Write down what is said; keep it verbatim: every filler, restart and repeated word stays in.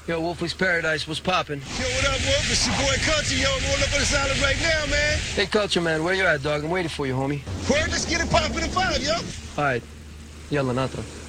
Yo, Wolfie's Paradise, what's poppin'? Yo, what up, Wolf? It's your boy Culture, yo. I'm rolling up on the island right now, man. Hey, Culture, man, where you at, dog? I'm waiting for you, homie. Word, let's get it poppin' in five, yo. All right. Yalla, Natra.